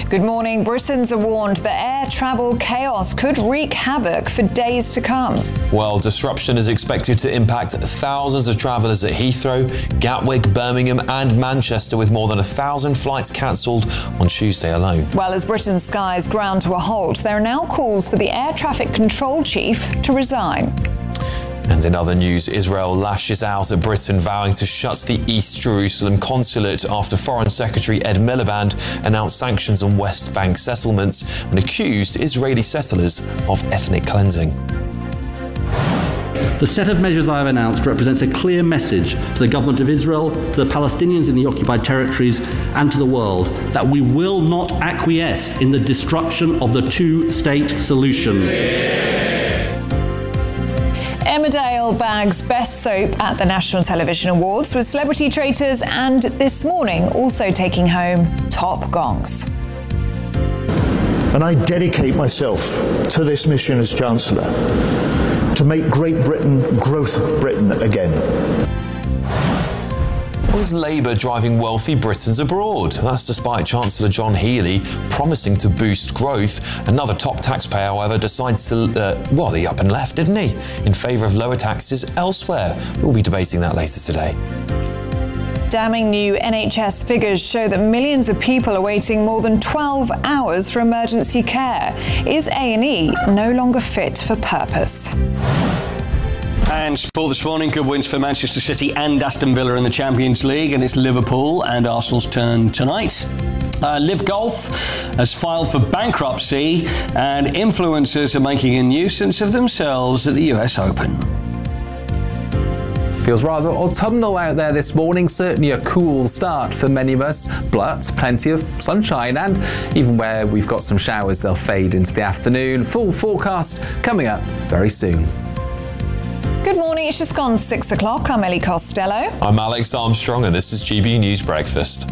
Good morning. Britons are warned that air travel chaos could wreak havoc for days to come. Well, disruption is expected to impact thousands of travellers at Heathrow, Gatwick, Birmingham and Manchester, with more than 1,000 flights cancelled on Tuesday alone. Well, as Britain's skies ground to a halt, there are now calls for the air traffic control chief to resign. And in other news, Israel lashes out at Britain, vowing to shut the East Jerusalem consulate after Foreign Secretary Ed Miliband announced sanctions on West Bank settlements and accused Israeli settlers of ethnic cleansing. The set of measures I have announced represents a clear message to the government of Israel, to the Palestinians in the occupied territories, and to the world that we will not acquiesce in the destruction of the two-state solution. Emmerdale bags Best Soap at the National Television Awards, with Celebrity Traitors and This Morning also taking home top gongs. And I dedicate myself to this mission as Chancellor, to make Great Britain growth Britain again. Was Labour driving wealthy Britons abroad? That's despite Chancellor John Healey promising to boost growth. Another top taxpayer, however, decides to, he up and left, didn't he? In favour of lower taxes elsewhere. We'll be debating that later today. Damning new NHS figures show that millions of people are waiting more than 12 hours for emergency care. Is A&E no longer fit for purpose? And sport this morning, good wins for Manchester City and Aston Villa in the Champions League, and it's Liverpool and Arsenal's turn tonight. Liv Golf has filed for bankruptcy, and influencers are making a nuisance of themselves at the US Open. Feels rather autumnal out there this morning, certainly a cool start for many of us, but plenty of sunshine, and even where we've got some showers, they'll fade into the afternoon. Full forecast coming up very soon. Good morning, it's just gone 6 o'clock. I'm Ellie Costello. I'm Alex Armstrong and this is GB News Breakfast.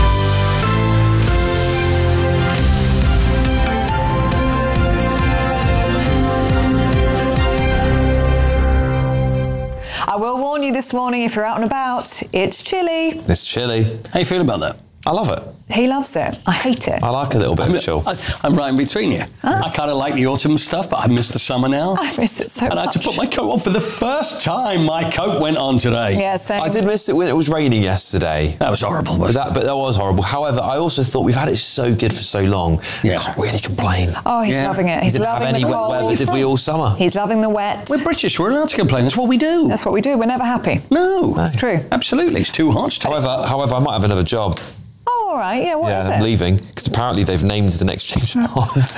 I will warn you this morning, if you're out and about, it's chilly. It's chilly. How you feel about that? I love it. He loves it. I hate it. I like a little bit of chill. I'm right in between you. I kind of like the autumn stuff, but I miss the summer now. I miss it so much. And I had to put my coat on for the first time. My coat went on today. Yeah, same. I did miss it when it was raining yesterday. That was horrible. But that was horrible. However, I also thought we've had it so good for so long. Yeah. Can't really complain. Oh, he's loving it. He's Didn't loving have any the wet cold. weather, did we, all summer? He's loving the wet. We're British. We're allowed to complain. That's what we do. That's what we do. We're never happy. No. It's true. Absolutely. It's too hot. However, I might have another job. Oh, all right. Yeah, what is it? I'm leaving because apparently they've named the next James Bond.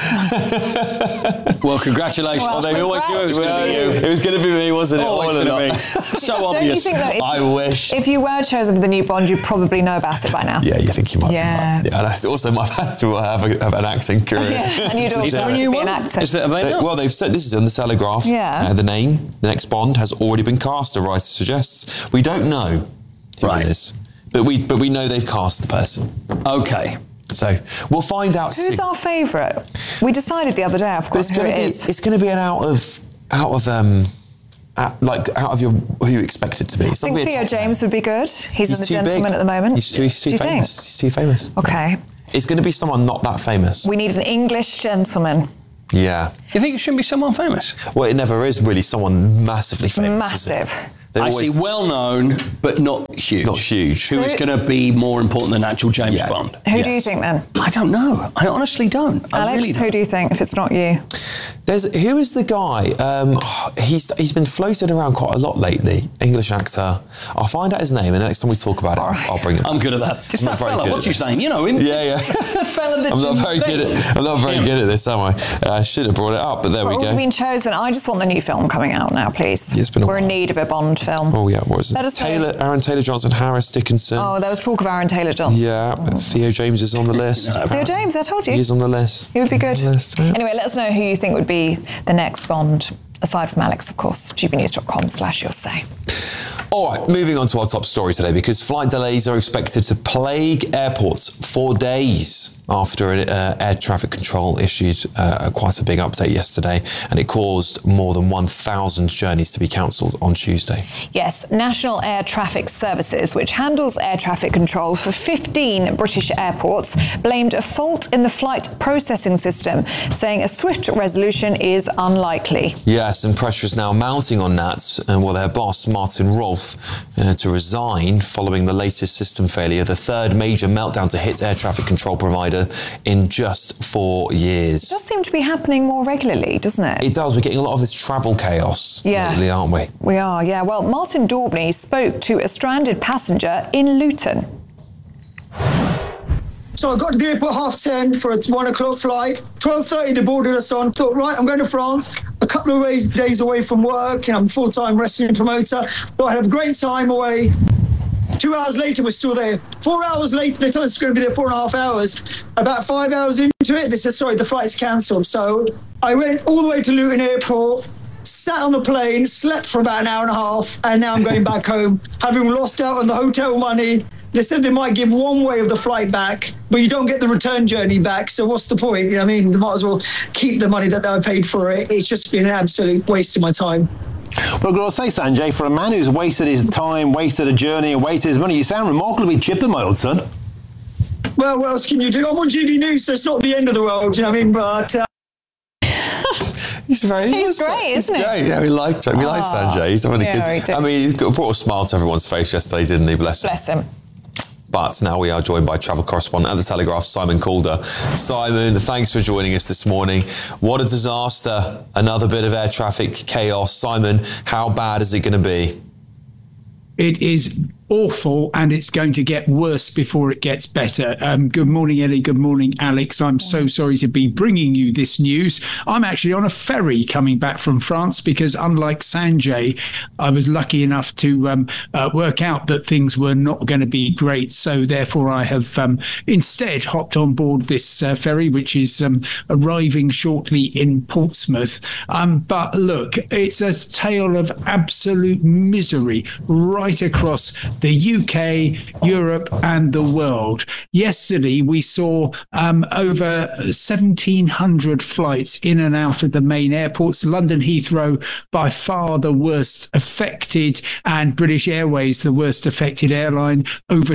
Well, congratulations. Well, They always knew it was going to be you. It was going to be me, wasn't it? Always All going to along. be. So Don't obvious. you think that I wish. If you were chosen for the new Bond, you'd probably know about it by now. Yeah, you think you might. Yeah. And I also might have had to have an acting career. Yeah, and you'd Is also there a be new an one? actor. Is it available? Well, they've said this is in the Telegraph. Yeah. The name, the next Bond, has already been cast. The writer suggests. We don't know who it is, but we know they've cast the person. Okay. So we'll find out soon. Who's our favourite? We decided the other day. I forgot who it is. It's going to be an out of your who you expect it to be. I think Theo James would be good. He's in The too Gentleman big. at the moment. He's too Do you famous. think? He's too famous. Okay. It's going to be someone not that famous. We need an English gentleman. Yeah. You think it shouldn't be someone famous? Well, it never is really someone massively famous. is it? Massive. They're I always see well known, but not huge. Not huge. Who is going to be more important than actual James Bond? Who do you think then? I don't know. I honestly don't. I Alex, really don't. who do you think if it's not you? Who is the guy? He's been floated around quite a lot lately. English actor. I'll find out his name, and the next time we talk about it, I'll bring it. I'm good at that. It's I'm that not very fella. good What's at his this. name? You know him. Yeah. The fella that's I'm not very good at this, am I? I should have brought it up, but there we We're go. all being chosen. I just want the new film coming out now, please. Yeah, it's been a We're in while. need of a Bond film. Oh yeah, what was it? Let us know. Aaron Taylor Johnson, Harris Dickinson. Oh, there was talk of Aaron Taylor Johnson. Yeah, Theo James is on the list. Theo James, I told you. He is on the list. He would be good. On the list, yeah. Anyway, let us know who you think would be the next Bond, aside from Alex, of course. gbnews.com/you'll say. All right, moving on to our top story today, because flight delays are expected to plague airports for days after air traffic control issued quite a big update yesterday, and it caused more than 1,000 journeys to be cancelled on Tuesday. Yes, National Air Traffic Services, which handles air traffic control for 15 British airports, blamed a fault in the flight processing system, saying a swift resolution is unlikely. Yes, and pressure is now mounting on NATS and their boss, Martin Rolfe, to resign following the latest system failure, the third major meltdown to hit air traffic control provider in just 4 years. It does seem to be happening more regularly, doesn't it? It does. We're getting a lot of this travel chaos lately, aren't we? We are, yeah. Well, Martin Daubney spoke to a stranded passenger in Luton. So I got to the airport 10:30 for a 1 o'clock flight. 12:30 they boarded us on. Thought, right, I'm going to France. A couple of days away from work. I'm a full-time wrestling promoter. But I had a great time away. 2 hours later, we're still there. 4 hours later, they told us it's going to be there 4.5 hours. About 5 hours into it, they said, sorry, the flight's cancelled. So I went all the way to Luton Airport, sat on the plane, slept for about an hour and a half, and now I'm going back home, having lost out on the hotel money. They said they might give one way of the flight back, but you don't get the return journey back. So what's the point? I mean, they might as well keep the money that I paid for it. It's just been an absolute waste of my time. Well, I've got to say, Sanjay, for a man who's wasted his time, wasted a journey, and wasted his money, you sound remarkably chipper, my old son. Well, what else can you do? I'm on GB News, so it's not the end of the world, you know what I mean? But He's great, isn't he? Yeah, we like Sanjay. He's really good. I mean, he brought a smile to everyone's face yesterday, didn't he? Bless him. But now we are joined by travel correspondent at The Telegraph, Simon Calder. Simon, thanks for joining us this morning. What a disaster. Another bit of air traffic chaos. Simon, how bad is it going to be? It is awful, and it's going to get worse before it gets better. Good morning, Ellie. Good morning, Alex. I'm so sorry to be bringing you this news. I'm actually on a ferry coming back from France because, unlike Sanjay, I was lucky enough to work out that things were not going to be great. So therefore, I have instead hopped on board this ferry, which is arriving shortly in Portsmouth. But look, it's a tale of absolute misery right across the UK, Europe and the world. Yesterday, we saw over 1,700 flights in and out of the main airports. London Heathrow, by far the worst affected, and British Airways, the worst affected airline, over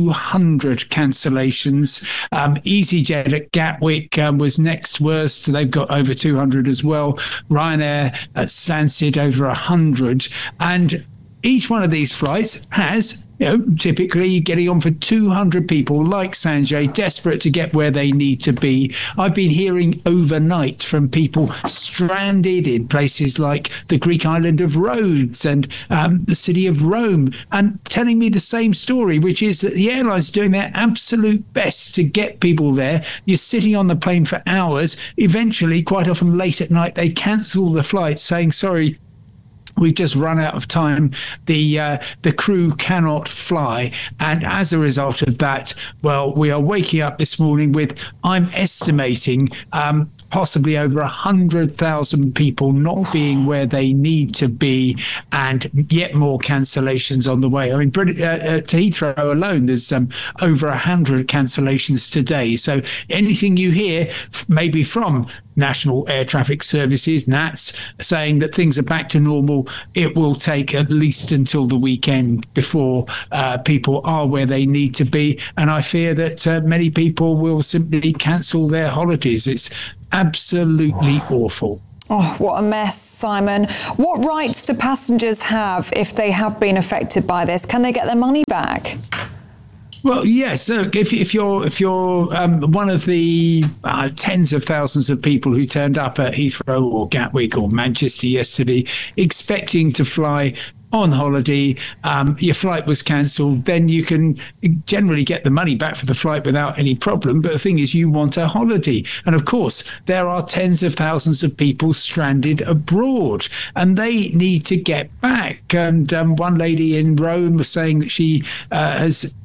200 cancellations. EasyJet at Gatwick was next worst. They've got over 200 as well. Ryanair at Stansted, over 100. And each one of these flights has, typically getting on for 200 people like Sanjay, desperate to get where they need to be. I've been hearing overnight from people stranded in places like the Greek island of Rhodes and the city of Rome, and telling me the same story, which is that the airlines are doing their absolute best to get people there. You're sitting on the plane for hours. Eventually, quite often late at night, they cancel the flight saying, sorry, we've just run out of time. The crew cannot fly. And as a result of that, well, we are waking up this morning with, I'm estimating, possibly over 100,000 people not being where they need to be, and yet more cancellations on the way. I mean, to Heathrow alone, there's over 100 cancellations today. So anything you hear, maybe from National Air Traffic Services, NATS, saying that things are back to normal, it will take at least until the weekend before people are where they need to be. And I fear that many people will simply cancel their holidays. It's absolutely awful. Oh, what a mess, Simon. What rights do passengers have if they have been affected by this? Can they get their money back? Well, yes. Look, if you're one of the tens of thousands of people who turned up at Heathrow or Gatwick or Manchester yesterday, expecting to fly on holiday, your flight was cancelled, then you can generally get the money back for the flight without any problem. But the thing is, you want a holiday. And of course, there are tens of thousands of people stranded abroad, and they need to get back. And one lady in Rome was saying that she has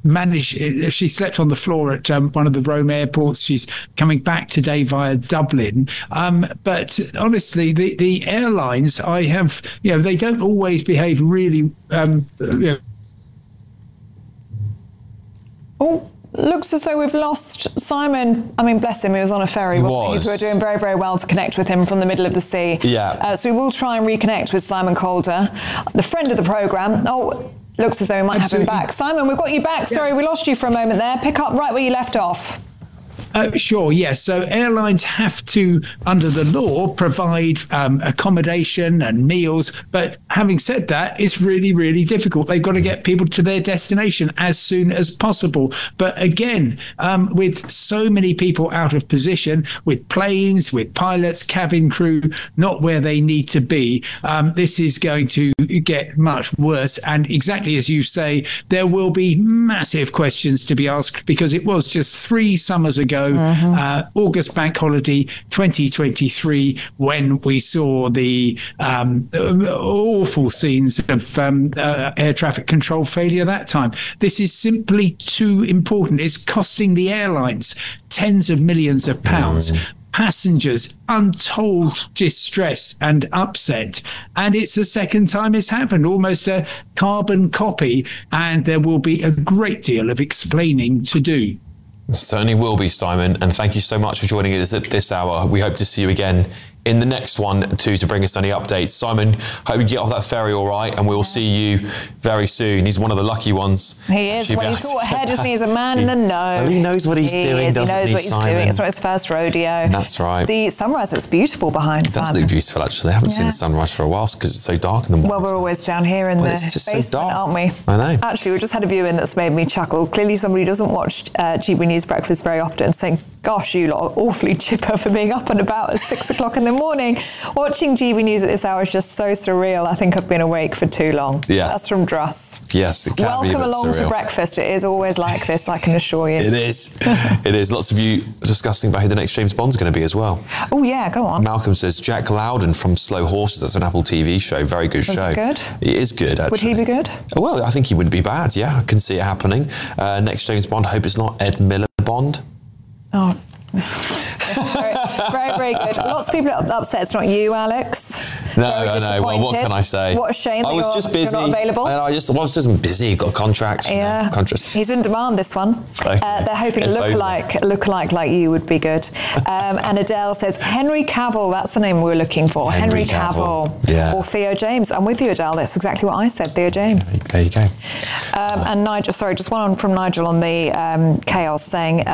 she slept on the floor at one of the Rome airports. She's coming back today via Dublin. But honestly, the airlines, they don't always behave really. Oh, looks as though we've lost Simon. I mean, bless him, he was on a ferry, wasn't he? So we're doing very, very well to connect with him from the middle of the sea. Yeah. So we will try and reconnect with Simon Calder, the friend of the programme. Oh, looks as though we might have him back. Simon, we've got you back. Yeah. Sorry, we lost you for a moment there. Pick up right where you left off. Sure, yes. So airlines have to, under the law, provide accommodation and meals. But having said that, it's really, really difficult. They've got to get people to their destination as soon as possible. But again, with so many people out of position, with planes, with pilots, cabin crew, not where they need to be, this is going to get much worse. And exactly as you say, there will be massive questions to be asked, because it was just 3 summers ago, August bank holiday 2023, when we saw the awful scenes of air traffic control failure that time. This is simply too important. It's costing the airlines tens of millions of pounds. Passengers untold distress and upset, and it's the second time it's happened, almost a carbon copy, and there will be a great deal of explaining to do. Certainly will be, Simon, and thank you so much for joining us at this hour. We hope to see you again in the next one too, to bring us any updates. Simon, hope you get off that ferry all right, and we'll see you very soon. He's one of the lucky ones. He is. Well, he's thought ahead, isn't he? He's a man in the know. Well, he knows what he's doing, doesn't he? He knows what he's doing. It's not his first rodeo. That's right. The sunrise looks beautiful behind Simon. It does look beautiful, actually. I haven't seen the sunrise for a while because it's so dark in the morning. Well, we're always down here in the basement, so aren't we? I know. Actually, we just had a viewing that's made me chuckle. Clearly somebody doesn't watch GB News Breakfast very often, saying, gosh, you lot are awfully chipper for being up and about at 6 o'clock in the morning. Watching GB News at this hour is just so surreal. I think I've been awake for too long. Yeah. That's from Druss. Yes, it can Welcome be along surreal. to breakfast. It is always like this, I can assure you. It is. It is. Lots of you discussing about who the next James Bond's going to be as well. Oh, yeah, go on. Malcolm says Jack Lowden from Slow Horses. That's an Apple TV show. Very good show. Is it good? It is good, actually. Would he be good? Well, I think he wouldn't be bad. Yeah, I can see it happening. Next James Bond, hope it's not Ed Miller Bond. Oh, very, very good. Lots of people are upset it's not you, Alex. No. Well, what can I say? What a shame that just busy. You're not available. I was just busy. Got contracts. Yeah. Contracts. He's in demand, this one. Okay. They're hoping a lookalike like you would be good. And Adele says, Henry Cavill, that's the name we were looking for. Henry Cavill. Yeah. Or Theo James. I'm with you, Adele. That's exactly what I said, Theo James. There you go. And Nigel, sorry, just one on from Nigel on the chaos saying,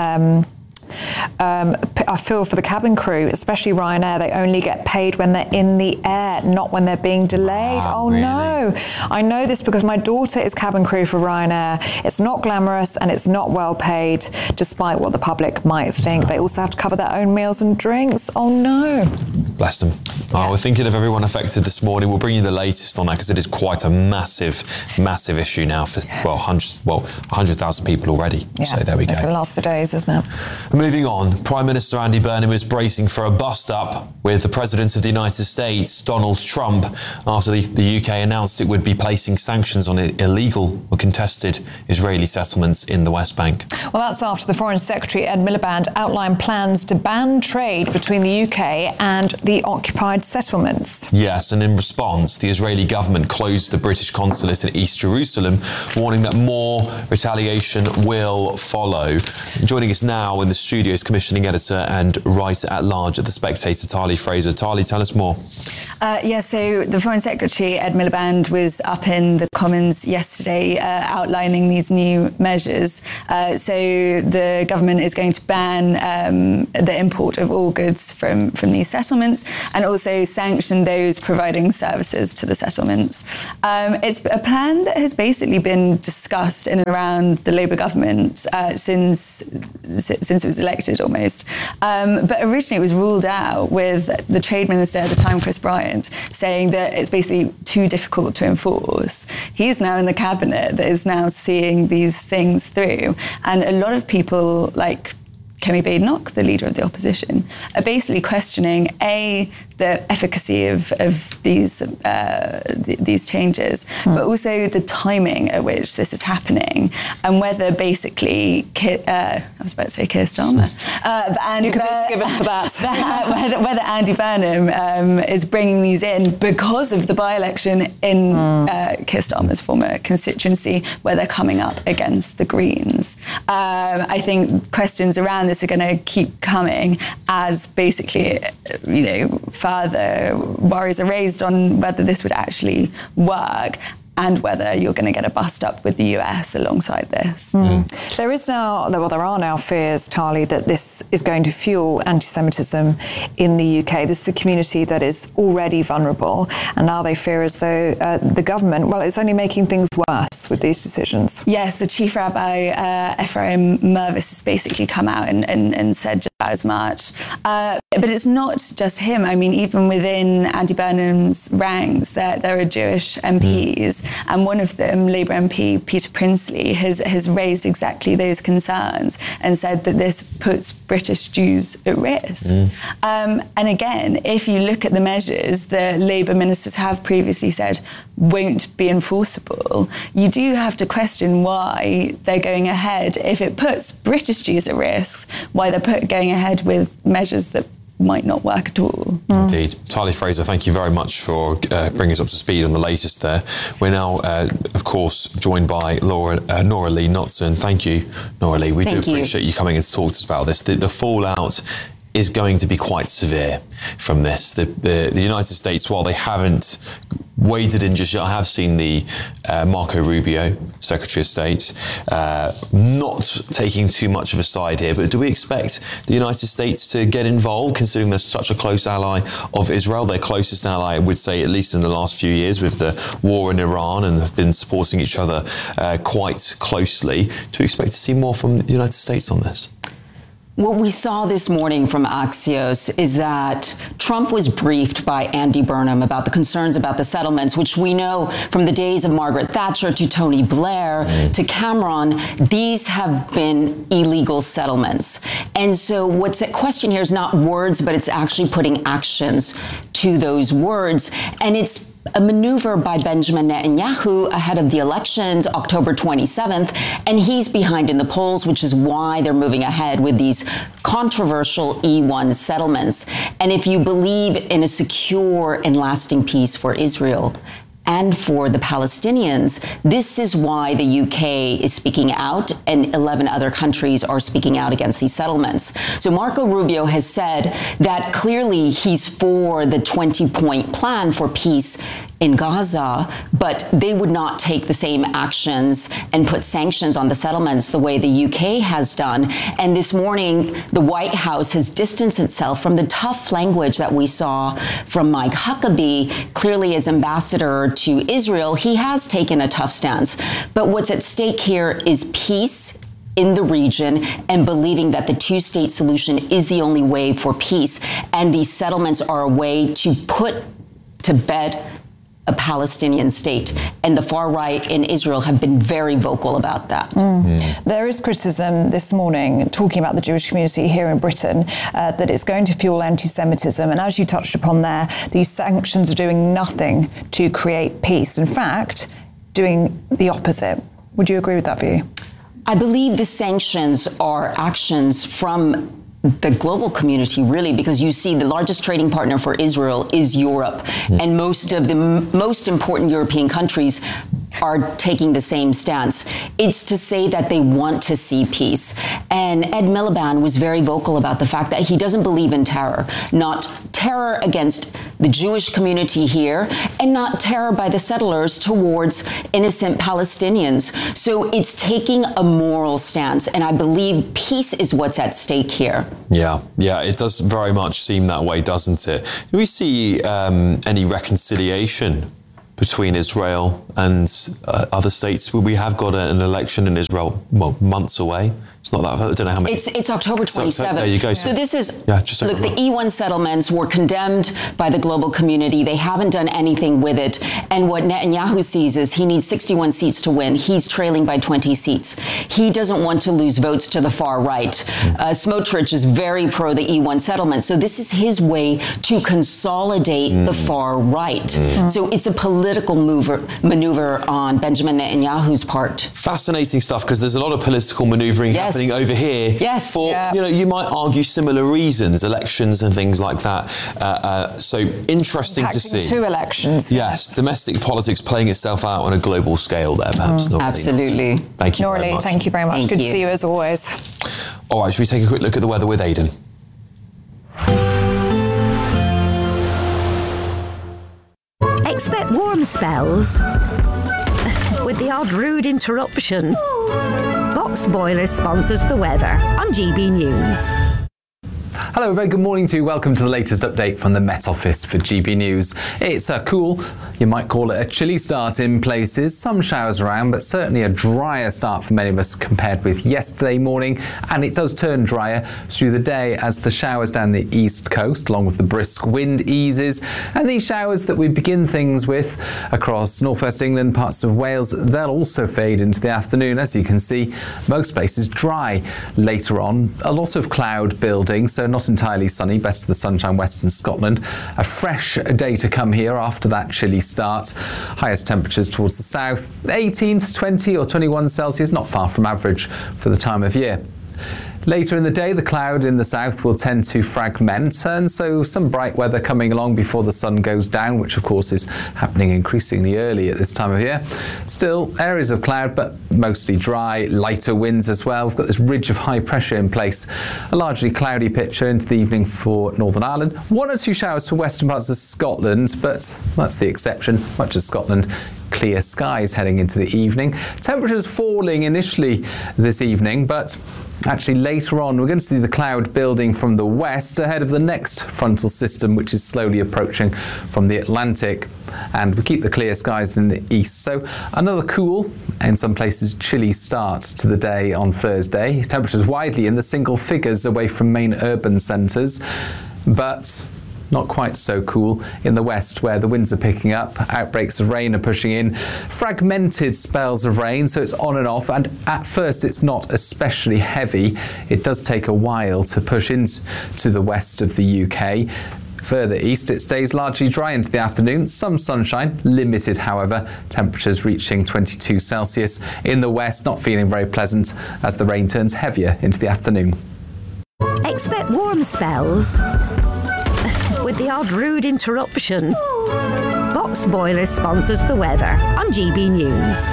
I feel for the cabin crew, especially Ryanair. They only get paid when they're in the air, not when they're being delayed. Wow, really? No. I know this because my daughter is cabin crew for Ryanair. It's not glamorous and it's not well paid, despite what the public might think. They also have to cover their own meals and drinks. Oh, no. Bless them. We're thinking of everyone affected this morning. We'll bring you the latest on that because it is quite a massive issue now for 100,000 people already. Yeah. So there we go. It's going to last for days, isn't it? Moving on, Prime Minister Andy Burnham is bracing for a bust-up with the President of the United States, Donald Trump, after the UK announced it would be placing sanctions on illegal or contested Israeli settlements in the West Bank. Well, that's after the Foreign Secretary, Ed Miliband, outlined plans to ban trade between the UK and the occupied settlements. Yes, and in response, the Israeli government closed the British consulate in East Jerusalem, warning that more retaliation will follow. Joining us now in the studio is commissioning editor and writer-at-large at The Spectator, Tali Fraser. Tali, tell us more. So the Foreign Secretary, Ed Miliband, was up in the Commons yesterday outlining these new measures. So the government is going to ban the import of all goods from these settlements and also sanction those providing services to the settlements. It's a plan that has basically been discussed in and around the Labour government since it was elected almost. But originally it was ruled out with the Trade Minister at the time, Chris Bryant, saying that it's basically too difficult to enforce. He's now in the cabinet that is now seeing these things through. And a lot of people like Kemi Badenoch, the leader of the opposition, are basically questioning, A, the efficacy of these changes, but also the timing at which this is happening, and whether basically, I was about to say Keir Starmer, and you can be forgiven for that. whether Andy Burnham is bringing these in because of the by-election in Keir Starmer's former constituency, where they're coming up against the Greens. I think questions around this are going to keep coming as basically, further worries are raised on whether this would actually work, and whether you're going to get a bust up with the US alongside this. There are now fears, Tali, that this is going to fuel anti-Semitism in the UK. This is a community that is already vulnerable, and now they fear as though the government, it's only making things worse with these decisions. Yes, the Chief Rabbi Ephraim Mervis has basically come out and said just as much. But it's not just him. I mean, even within Andy Burnham's ranks, there are Jewish MPs. And one of them, Labour MP Peter Prinsley, has raised exactly those concerns and said that this puts British Jews at risk. And again, if you look at the measures that Labour ministers have previously said won't be enforceable, you do have to question why they're going ahead. If it puts British Jews at risk, why they're going ahead with measures that might not work at all. Indeed. Tali Fraser, thank you very much for bringing us up to speed on the latest there. We're now, of course, joined by Nora Lee Knotson. Thank you, Nora Lee. We do appreciate you coming in to talk to us about this. The fallout is going to be quite severe from this. The United States, while they haven't waded in just yet, I have seen the Marco Rubio, Secretary of State, not taking too much of a side here, but do we expect the United States to get involved, considering they're such a close ally of Israel, their closest ally, I would say, at least in the last few years with the war in Iran, and have been supporting each other quite closely? Do we expect to see more from the United States on this? What we saw this morning from Axios is that Trump was briefed by Andy Burnham about the concerns about the settlements, which we know from the days of Margaret Thatcher to Tony Blair to Cameron, these have been illegal settlements. And so what's at question here is not words, but it's actually putting actions to those words. And it's a maneuver by Benjamin Netanyahu ahead of the elections, October 27th, and he's behind in the polls, which is why they're moving ahead with these controversial E1 settlements. And if you believe in a secure and lasting peace for Israel and for the Palestinians, this is why the UK is speaking out, and 11 other countries are speaking out against these settlements. So Marco Rubio has said that clearly he's for the 20-point plan for peace in Gaza, but they would not take the same actions and put sanctions on the settlements the way the UK has done. And this morning, the White House has distanced itself from the tough language that we saw from Mike Huckabee. Clearly, as ambassador to Israel, he has taken a tough stance. But what's at stake here is peace in the region and believing that the two-state solution is the only way for peace. And these settlements are a way to put to bed a Palestinian state. And the far right in Israel have been very vocal about that. There is criticism this morning talking about the Jewish community here in Britain that it's going to fuel anti-Semitism. And as you touched upon there, these sanctions are doing nothing to create peace. In fact, doing the opposite. Would you agree with that view? I believe the sanctions are actions from the global community, really, because you see the largest trading partner for Israel is Europe. And most of the most important European countries are taking the same stance. It's to say that they want to see peace. And Ed Miliband was very vocal about the fact that he doesn't believe in terror, not terror against the Jewish community here, and not terror by the settlers towards innocent Palestinians. So it's taking a moral stance, and I believe peace is what's at stake here. Yeah, it does very much seem that way, doesn't it? Do we see any reconciliation between Israel and other states? We have got an election in Israel, months away. It's not that, I don't know how many. It's October 27th. So there you go. So this is, just look, the E1 settlements were condemned by the global community. They haven't done anything with it. And what Netanyahu sees is he needs 61 seats to win. He's trailing by 20 seats. He doesn't want to lose votes to the far right. Smotrich is very pro the E1 settlement. So this is his way to consolidate the far right. So it's a political maneuver on Benjamin Netanyahu's part. Fascinating stuff, because there's a lot of political maneuvering happening over here for, you might argue similar reasons, elections and things like that. So interesting to see. 2 elections. Yes, domestic politics playing itself out on a global scale there, perhaps. Absolutely. Thank you very Norley, much. thank you very much. Good to see you as always. All right, should we take a quick look at the weather with Aidan? Expect warm spells with the odd rude interruption. Box Boilers sponsors the weather on GB News. Hello, very good morning to you. Welcome to the latest update from the Met Office for GB News. It's a cool, you might call it a chilly start in places. Some showers around, but certainly a drier start for many of us compared with yesterday morning. And it does turn drier through the day as the showers down the east coast, along with the brisk wind, eases. And these showers that we begin things with across northwest England, parts of Wales, they'll also fade into the afternoon. As you can see, most places dry later on. A lot of cloud building, so not entirely sunny, best of the sunshine western Scotland. A fresh day to come here after that chilly start. Highest temperatures towards the south, 18 to 20 or 21 Celsius, not far from average for the time of year. Later in the day, the cloud in the south will tend to fragment, and so some bright weather coming along before the sun goes down, which of course is happening increasingly early at this time of year. Still, areas of cloud, but mostly dry, lighter winds as well. We've got this ridge of high pressure in place. A largely cloudy picture into the evening for Northern Ireland. 1 or 2 showers for western parts of Scotland, but that's the exception. Much of Scotland, clear skies heading into the evening. Temperatures falling initially this evening, but actually later on we're going to see the cloud building from the west ahead of the next frontal system, which is slowly approaching from the Atlantic, and we keep the clear skies in the east. So another cool, in some places chilly start to the day on Thursday. Temperatures widely in the single figures away from main urban centres, but not quite so cool in the west, where the winds are picking up, outbreaks of rain are pushing in, fragmented spells of rain, so it's on and off, and at first it's not especially heavy. It does take a while to push into the west of the UK. Further east, it stays largely dry into the afternoon. Some sunshine, limited however, temperatures reaching 22 Celsius. In the west, not feeling very pleasant as the rain turns heavier into the afternoon. Expect warm spells with the odd rude interruption. Box Boilers sponsors the weather on GB News.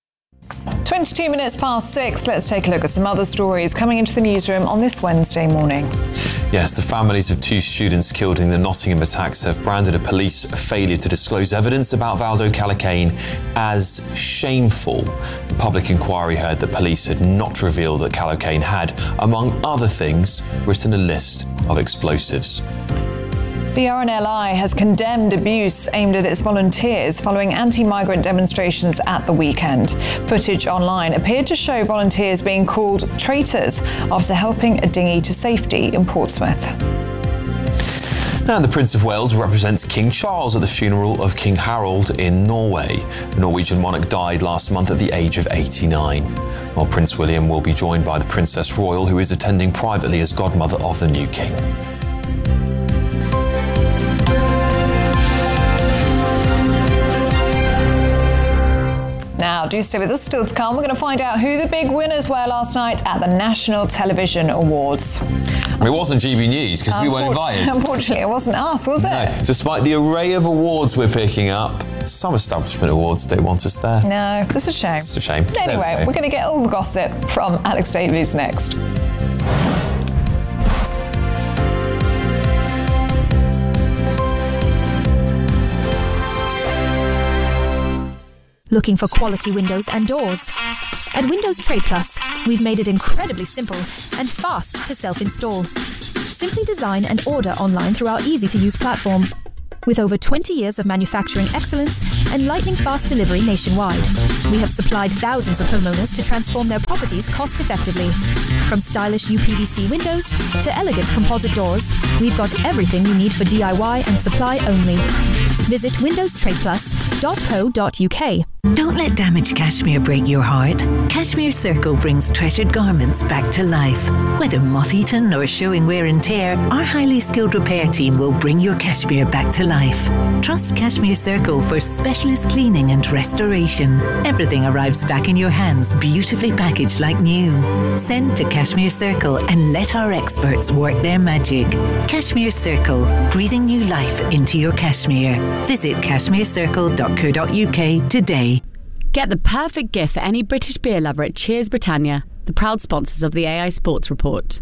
22 minutes past 6. Let's take a look at some other stories coming into the newsroom on this Wednesday morning. Yes, the families of 2 students killed in the Nottingham attacks have branded a police failure to disclose evidence about Valdo Callicane as shameful. The public inquiry heard that police had not revealed that Callicane had, among other things, written a list of explosives. The RNLI has condemned abuse aimed at its volunteers following anti-migrant demonstrations at the weekend. Footage online appeared to show volunteers being called traitors after helping a dinghy to safety in Portsmouth. And the Prince of Wales represents King Charles at the funeral of King Harold in Norway. The Norwegian monarch died last month at the age of 89. While Prince William will be joined by the Princess Royal, who is attending privately as godmother of the new king. Now, do stay with us, still to come. We're going to find out who the big winners were last night at the National Television Awards. I mean, it wasn't GB News because we weren't invited. Unfortunately, it wasn't us, was it? No. Despite the array of awards we're picking up, some establishment awards don't want us there. No, it's a shame. It's a shame. Anyway, we're going to get all the gossip from Alex Davies next. Looking for quality windows and doors? At Windows Trade Plus, we've made it incredibly simple and fast to self-install. Simply design and order online through our easy-to-use platform. with over 20 years of manufacturing excellence and lightning-fast delivery nationwide. We have supplied thousands of homeowners to transform their properties cost-effectively. From stylish UPVC windows to elegant composite doors, we've got everything you need for DIY and supply only. Visit windowstradeplus.co.uk. Don't let damaged cashmere break your heart. Cashmere Circle brings treasured garments back to life. Whether moth-eaten or showing wear and tear, our highly skilled repair team will bring your cashmere back to life. Trust Cashmere Circle for specialist cleaning and restoration. Everything arrives back in your hands, beautifully packaged like new. Send to Cashmere Circle and let our experts work their magic. Cashmere Circle, breathing new life into your cashmere. Visit cashmerecircle.co.uk today. Get the perfect gift for any British beer lover at Cheers Britannia, the proud sponsors of the AI Sports Report.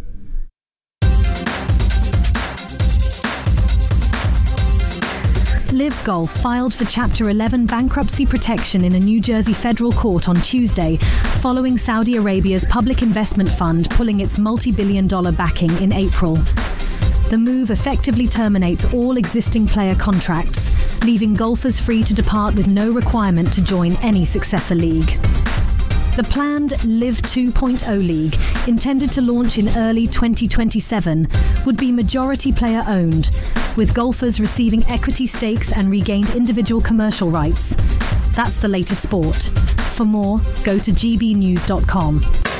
Live Golf filed for Chapter 11 bankruptcy protection in a New Jersey federal court on Tuesday, following Saudi Arabia's public investment fund pulling its multi-billion-dollar backing in April. The move effectively terminates all existing player contracts, leaving golfers free to depart with no requirement to join any successor league. The planned Live 2.0 League, intended to launch in early 2027, would be majority player owned, with golfers receiving equity stakes and regained individual commercial rights. That's the latest sport. For more, go to gbnews.com.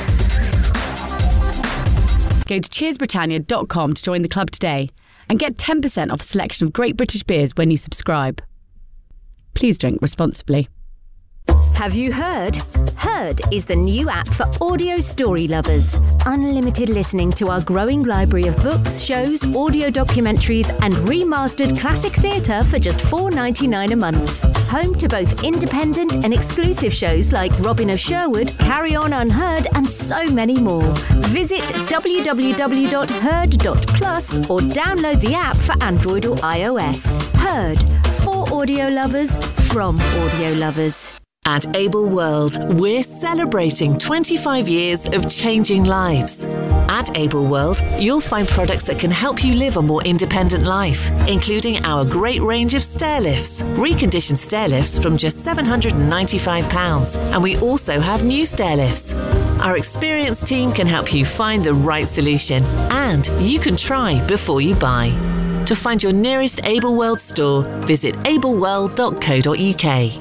Go to cheersbritannia.com to join the club today and get 10% off a selection of great British beers when you subscribe. Please drink responsibly. Have you heard? Heard is the new app for audio story lovers. Unlimited listening to our growing library of books, shows, audio documentaries, and remastered classic theatre for just $4.99 a month. Home to both independent and exclusive shows like Robin of Sherwood, Carry On Unheard, and so many more. Visit www.heard.plus or download the app for Android or iOS. Heard, for audio lovers, from audio lovers. At Able World, we're celebrating 25 years of changing lives. At Able World, you'll find products that can help you live a more independent life, including our great range of stair lifts, reconditioned stair lifts from just £795, and we also have new stair lifts. Our experienced team can help you find the right solution, and you can try before you buy. To find your nearest Able World store, visit ableworld.co.uk.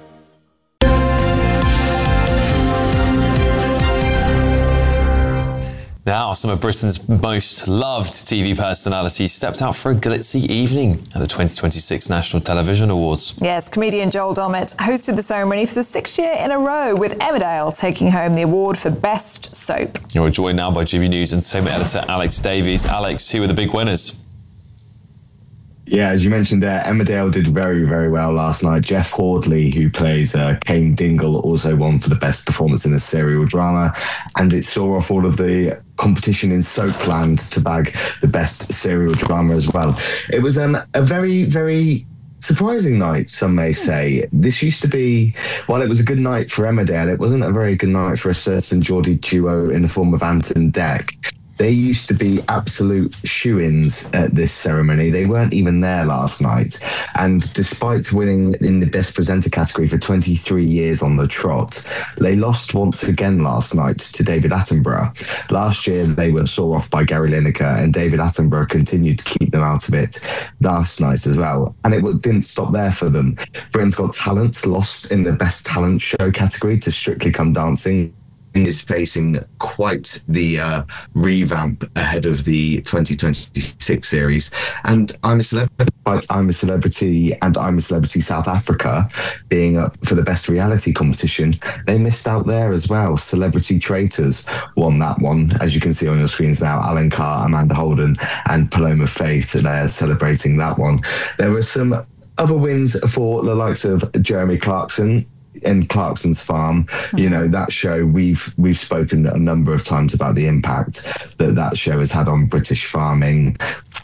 Now, some of Britain's most loved TV personalities stepped out for a glitzy evening at the 2026 National Television Awards. Yes, comedian Joel Dommett hosted the ceremony for the 6th year in a row, with Emmerdale taking home the award for Best Soap. You're joined now by GB News entertainment editor Alex Davies. Alex, who were the big winners? Yeah, as you mentioned there, Emmerdale did very, very well last night. Jeff Hordley, who plays Kane Dingle, also won for the best performance in a serial drama. And it saw off all of the competition in Soapland to bag the best serial drama as well. It was a very, very surprising night, some may say. This used to be, while it was a good night for Emmerdale, it wasn't a very good night for a certain Geordie duo in the form of Ant and Dec. They used to be absolute shoo-ins at this ceremony. They weren't even there last night. And despite winning in the Best Presenter category for 23 years on the trot, they lost once again last night to David Attenborough. Last year, they were saw off by Gary Lineker, and David Attenborough continued to keep them out of it last night as well. And it didn't stop there for them. Britain's Got Talent lost in the Best Talent Show category to Strictly Come Dancing. Is facing quite the revamp ahead of the 2026 series. And I'm a Celebrity and I'm a Celebrity South Africa being up for the best reality competition, they missed out there as well. Celebrity Traitors won that one, as you can see on your screens now. Alan Carr, Amanda Holden and Paloma Faith, they're celebrating that one. There were some other wins for the likes of Jeremy Clarkson in Clarkson's Farm. You know, that show, we've spoken a number of times about the impact that show has had on British farming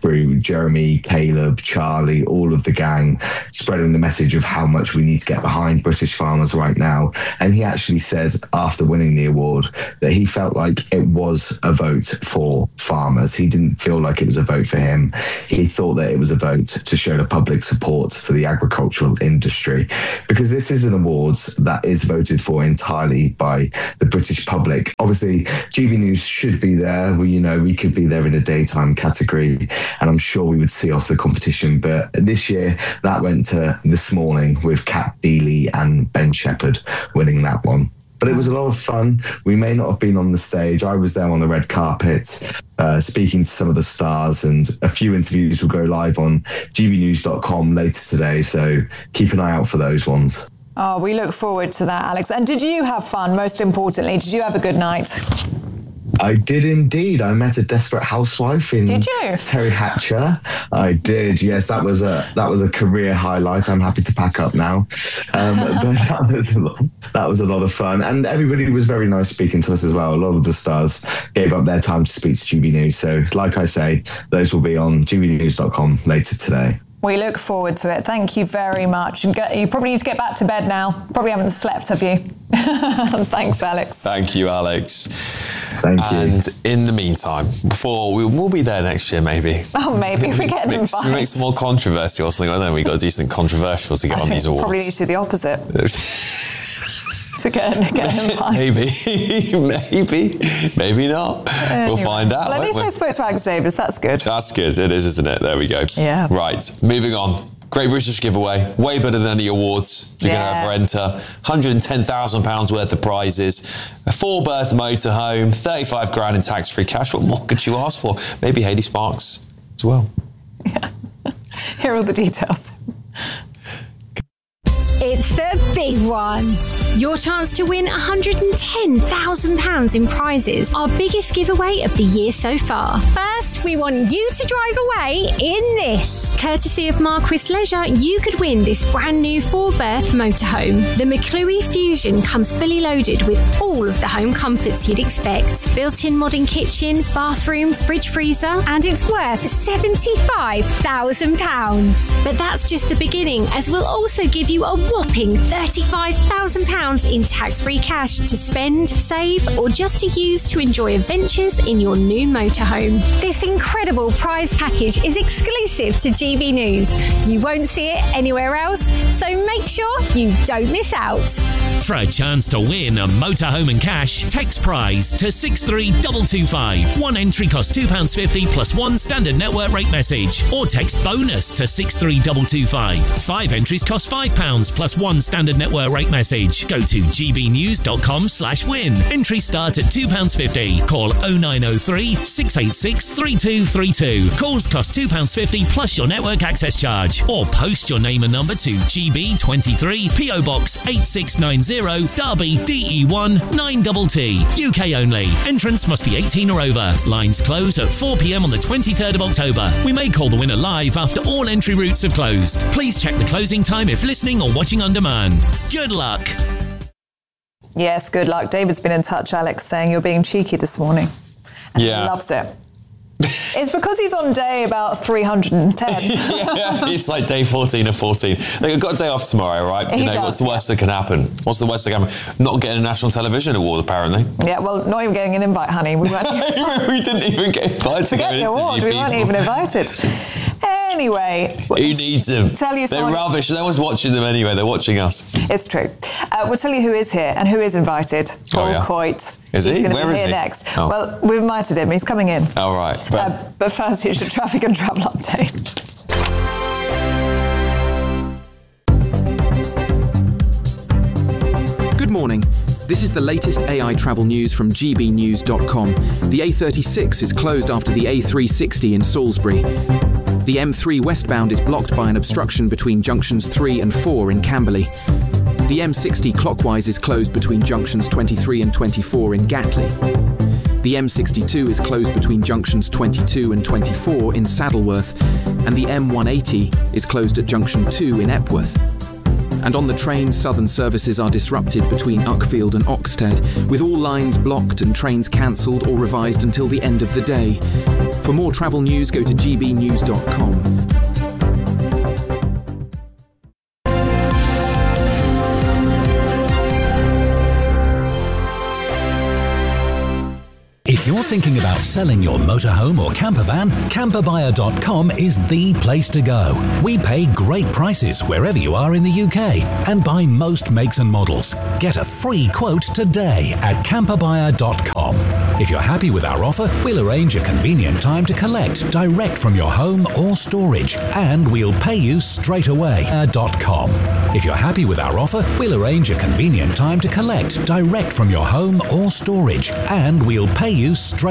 through Jeremy, Caleb, Charlie, all of the gang, spreading the message of how much we need to get behind British farmers right now. And he actually said after winning the award that he felt like it was a vote for farmers. He didn't feel like it was a vote for him. He thought that it was a vote to show the public support for the agricultural industry, because this is an award that is voted for entirely by the British public. Obviously, GB News should be there. We could be there in a daytime category, and I'm sure we would see off the competition. But this year, that went to This Morning with Kat Deely and Ben Shepherd winning that one. But it was a lot of fun. We may not have been on the stage. I was there on the red carpet, speaking to some of the stars, and a few interviews will go live on gbnews.com later today. So keep an eye out for those ones. Oh, we look forward to that, Alex. And did you have fun, most importantly? Did you have a good night? I did indeed. I met a desperate housewife in Terry Hatcher. I did. Yes, that was a career highlight. I'm happy to pack up now. But that was a lot of fun, and everybody was very nice speaking to us as well. A lot of the stars gave up their time to speak to GB News. So, like I say, those will be on gbnews.com later today. We look forward to it. Thank you very much. You probably need to get back to bed now. Probably haven't slept, have you? Thanks, Alex. Thank you, Alex. Thank you. And in the meantime, before we'll be there next year, maybe. Oh, maybe if we get an invite. Make some more controversy or something like that. We got a decent controversial to get on these awards. Probably need to do the opposite. To get an invite. maybe not. Anyway, we'll find out. Well, at least I spoke to Alex Davis. That's good. That's good. It is, isn't it? There we go. Yeah. Right. Moving on. Great British giveaway. Way better than any awards you can ever enter. £110,000 worth of prizes. A 4-berth motorhome. 35 grand in tax-free cash. What more could you ask for? Maybe Hayley Sparks as well. Yeah. Here are all the details. It's the big one. Your chance to win £110,000 in prizes. Our biggest giveaway of the year so far. First, we want you to drive away in this. Courtesy of Marquis Leisure, you could win this brand new 4-berth motorhome. The McClue Fusion comes fully loaded with all of the home comforts you'd expect. Built-in modern kitchen, bathroom, fridge freezer, and it's worth £75,000. But that's just the beginning, as we'll also give you a whopping £35,000 in tax-free cash to spend, save, or just to use to enjoy adventures in your new motorhome. This incredible prize package is exclusive to GB News. You won't see it anywhere else, so make sure you don't miss out. For a chance to win a motorhome and cash, text prize to 63225. One entry costs £2.50 plus one standard network rate message, or text bonus to 63225. 5 entries cost £5 plus one standard network rate message. Go to gbnews.com/win. Entries start at £2.50. Call 0903 686 3232. Calls cost £2.50 plus your network access charge. Or post your name and number to GB23 PO Box 8690 Derby DE1 9TT. UK only. Entrance must be 18 or over. Lines close at 4 p.m. on the 23rd of October. We may call the winner live after all entry routes have closed. Please check the closing time if listening or watching on demand. Good luck. Yes, good luck. David's been in touch, Alex, saying you're being cheeky this morning. And he loves it. It's because he's on day about 310. It's like day 14 of 14. They've got a day off tomorrow, right? What's the worst that can happen? What's the worst that can happen? Not getting a national television award, apparently. Yeah, well, not even getting an invite, honey. We didn't even get invited. Forget the award. We weren't even invited. Anyway. Who needs them? They're rubbish. No one's watching them anyway. They're watching us. It's true. We'll tell you who is here and who is invited. Paul Coit. Is he? He's going to Where be is here he? next. Oh. Well, we've invited him. He's coming in. Oh, right. But first, here's the traffic and travel update. Good morning. This is the latest AI travel news from gbnews.com. The A36 is closed after the A360 in Salisbury. The M3 westbound is blocked by an obstruction between junctions 3 and 4 in Camberley. The M60 clockwise is closed between junctions 23 and 24 in Gatley. The M62 is closed between junctions 22 and 24 in Saddleworth, and the M180 is closed at junction 2 in Epworth. And on the train, southern services are disrupted between Uckfield and Oxted, with all lines blocked and trains cancelled or revised until the end of the day. For more travel news, go to gbnews.com. If you're thinking about selling your motorhome or camper van, camperbuyer.com is the place to go. We pay great prices wherever you are in the UK and buy most makes and models. Get a free quote today at camperbuyer.com. If you're happy with our offer, we'll arrange a convenient time to collect direct from your home or storage, and we'll pay you straight away at .com. If you're happy with our offer, we'll arrange a convenient time to collect direct from your home or storage, and we'll pay you straight